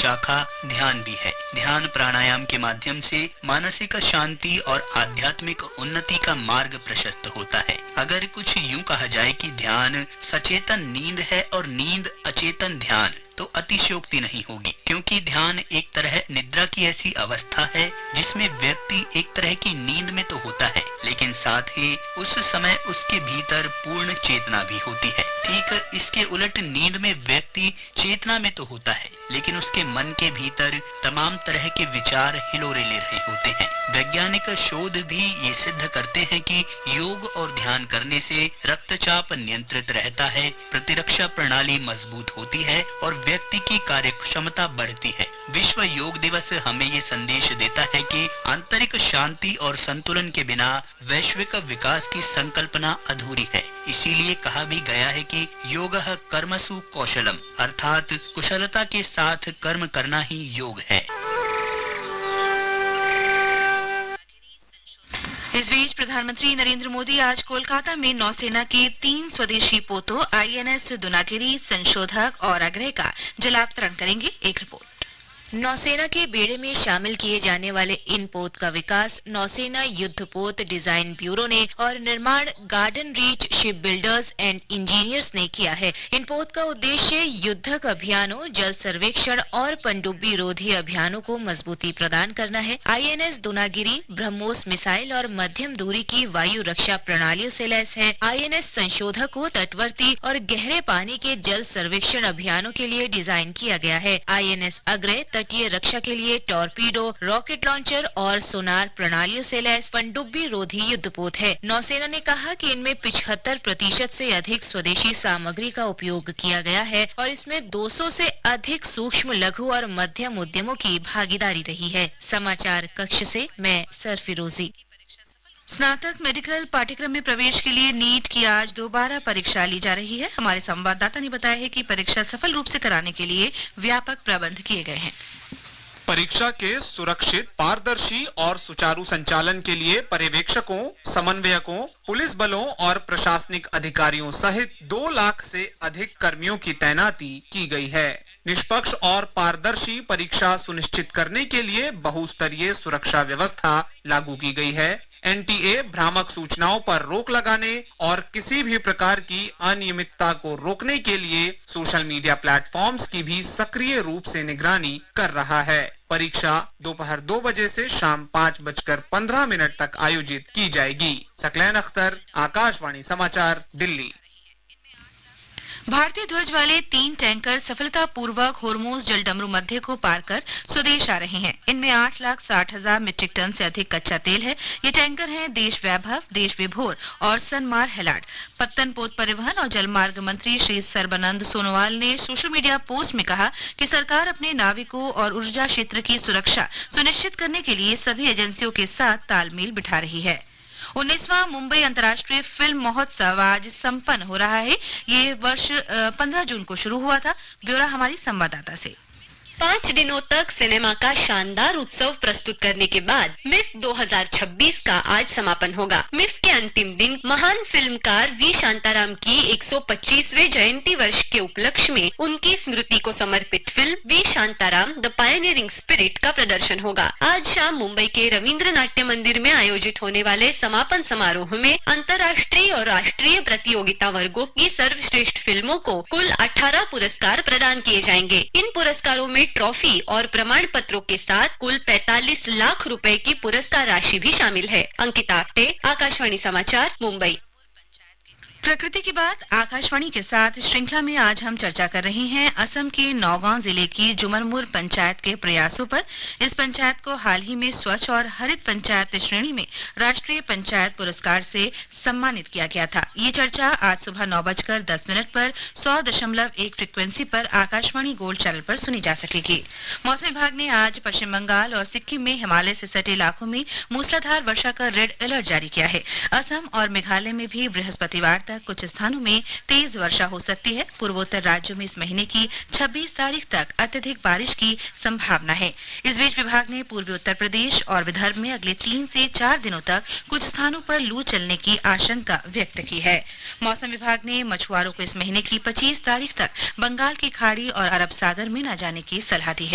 शाखा ध्यान भी है। ध्यान प्राणायाम के माध्यम से मानसिक शांति और आध्यात्मिक उन्नति का मार्ग प्रशस्त होता है। अगर कुछ यूं कहा जाए कि ध्यान सचेतन नींद है और नींद अचेतन ध्यान, तो अतिशयोक्ति नहीं होगी, क्योंकि ध्यान एक तरह निद्रा की ऐसी अवस्था है जिसमें व्यक्ति एक तरह की नींद में तो होता है, लेकिन साथ ही उस समय उसके भीतर पूर्ण चेतना भी होती है। ठीक इसके उलट नींद में व्यक्ति चेतना में तो होता है, लेकिन उसके मन के भीतर तमाम तरह के विचार हिलोरे ले रहे होते हैं। वैज्ञानिक शोध भी ये सिद्ध करते हैं कि योग और ध्यान करने से रक्तचाप नियंत्रित रहता है, प्रतिरक्षा प्रणाली मजबूत होती है और व्यक्ति की कार्य क्षमता बढ़ती है। विश्व योग दिवस हमें ये संदेश देता है कि आंतरिक शांति और संतुलन के बिना वैश्विक विकास की संकल्पना अधूरी है। इसीलिए कहा भी गया है कि योगः कर्मसु कौशलम, अर्थात कुशलता के साथ कर्म करना ही योग है। इस बीच प्रधानमंत्री नरेंद्र मोदी आज कोलकाता में नौसेना के 3 स्वदेशी पोतों INS दुनागिरी, संशोधक और अग्रय का जलावतरण करेंगे। एक रिपोर्ट। नौसेना के बेड़े में शामिल किए जाने वाले इन पोत का विकास नौसेना युद्धपोत डिजाइन ब्यूरो ने और निर्माण garden reach ship builders and engineers ने किया है। इन पोत का उद्देश्य युद्धक अभियानों, जल सर्वेक्षण और पनडुब्बी रोधी अभियानों को मजबूती प्रदान करना है। INS दुनागिरी ब्रह्मोस मिसाइल और मध्यम दूरी की वायु रक्षा प्रणालियों से लैस है। INS संशोधक को तटवर्ती और गहरे पानी के जल सर्वेक्षण अभियानों के लिए डिजाइन किया गया है। INS अग्रय तटीय रक्षा के लिए टॉर्पीडो, रॉकेट लॉन्चर और सोनार प्रणालियों से लैस पनडुब्बी रोधी युद्धपोत है। नौसेना ने कहा कि इनमें 75% से अधिक स्वदेशी सामग्री का उपयोग किया गया है और इसमें 200 से अधिक सूक्ष्म, लघु और मध्यम उद्यमों की भागीदारी रही है। समाचार कक्ष से मैं सरफिरोजी। स्नातक मेडिकल पाठ्यक्रम में प्रवेश के लिए नीट की आज दोबारा परीक्षा ली जा रही है। हमारे संवाददाता ने बताया है कि परीक्षा सफल रूप से कराने के लिए व्यापक प्रबंध किए गए हैं। परीक्षा के सुरक्षित, पारदर्शी और सुचारू संचालन के लिए पर्यवेक्षकों, समन्वयकों, पुलिस बलों और प्रशासनिक अधिकारियों सहित 2 लाख से अधिक कर्मियों की तैनाती की गई है। निष्पक्ष और पारदर्शी परीक्षा सुनिश्चित करने के लिए बहुस्तरीय सुरक्षा व्यवस्था लागू की गई है। NTA भ्रामक सूचनाओं पर रोक लगाने और किसी भी प्रकार की अनियमितता को रोकने के लिए सोशल मीडिया प्लेटफॉर्म्स की भी सक्रिय रूप से निगरानी कर रहा है। परीक्षा दोपहर 2 बजे से शाम 5:15 तक आयोजित की जाएगी। सकलैन अख्तर, आकाशवाणी समाचार, दिल्ली। भारतीय ध्वज वाले 3 टैंकर सफलतापूर्वक होर्मुज जलडमरू मध्य को पार कर स्वदेश आ रहे हैं। इनमें 8,60,000 मीट्रिक टन से अधिक कच्चा तेल है। ये टैंकर हैं देश वैभव, देश विभोर और सनमार हेलाड। पत्तन पोत परिवहन और जलमार्ग मंत्री श्री सर्बानंद सोनोवाल ने सोशल मीडिया पोस्ट में कहा कि सरकार अपने नाविकों और ऊर्जा क्षेत्र की सुरक्षा सुनिश्चित करने के लिए सभी एजेंसियों के साथ तालमेल बिठा रही है। 19वां मुंबई अंतर्राष्ट्रीय फिल्म महोत्सव आज संपन्न हो रहा है। ये वर्ष 15 जून को शुरू हुआ था। ब्यौरा हमारी संवाददाता से। 5 दिनों तक सिनेमा का शानदार उत्सव प्रस्तुत करने के बाद मिफ 2026 का आज समापन होगा। मिफ के अंतिम दिन महान फिल्मकार वी शांताराम की 125वें जयंती वर्ष के उपलक्ष्य में उनकी स्मृति को समर्पित film we Shantaram the pioneering spirit का प्रदर्शन होगा। आज शाम मुंबई के रविंद्र नाट्य मंदिर में आयोजित होने वाले समापन समारोह में अंतर्राष्ट्रीय और राष्ट्रीय प्रतियोगिता वर्गों की सर्वश्रेष्ठ फिल्मों को कुल 18 पुरस्कार प्रदान किए जाएंगे। इन पुरस्कारों में ट्रॉफी और प्रमाण पत्रों के साथ कुल 45 लाख रुपए की पुरस्कार राशि भी शामिल है। अंकिता आप्टे, आकाशवाणी समाचार, मुंबई। प्रकृति की बात आकाशवाणी के साथ श्रृंखला में आज हम चर्चा कर रहे हैं असम के नौगांव जिले की जुमरमुर पंचायत के प्रयासों पर। इस पंचायत को हाल ही में स्वच्छ और हरित पंचायत श्रेणी में राष्ट्रीय पंचायत पुरस्कार से सम्मानित किया गया था। ये चर्चा आज सुबह 9:10 पर 100.1 फ्रीक्वेंसी पर आकाशवाणी गोल्ड चैनल पर सुनी जा सकेगी। मौसम विभाग ने आज पश्चिम बंगाल और सिक्किम में हिमालय से सटे इलाकों में मूसलाधार वर्षा का रेड अलर्ट जारी किया है। असम और मेघालय में भी बृहस्पतिवार तक कुछ स्थानों में तेज वर्षा हो सकती है। पूर्वोत्तर राज्यों में इस महीने की 26 तारीख तक अत्यधिक बारिश की संभावना है। इस बीच विभाग ने पूर्वी उत्तर प्रदेश और विदर्भ में अगले 3 से 4 दिनों तक कुछ स्थानों पर लू चलने की आशंका व्यक्त की है। मौसम विभाग ने मछुआरों को इस महीने की 25 तारीख तक बंगाल की खाड़ी और अरब सागर में न जाने की सलाह दी है।